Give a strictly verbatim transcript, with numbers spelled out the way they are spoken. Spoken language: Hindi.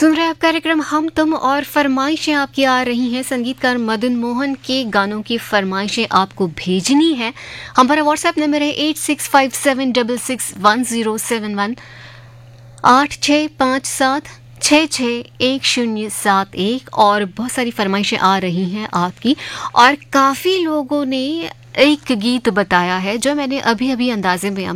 सुन रहे आप कार्यक्रम हम तुम और फरमाइशें आपकी आ रही हैं। संगीतकार मदन मोहन के गानों की फरमाइशें आपको भेजनी है। हमारा व्हाट्सएप नंबर है eight six five seven double six one zero seven one, आठ छः पाँच सात छः छः एक शून्य सात एक। और बहुत सारी फरमाइशें आ रही हैं आपकी, और काफ़ी लोगों ने एक गीत बताया है जो मैंने अभी अभी अंदाज़े में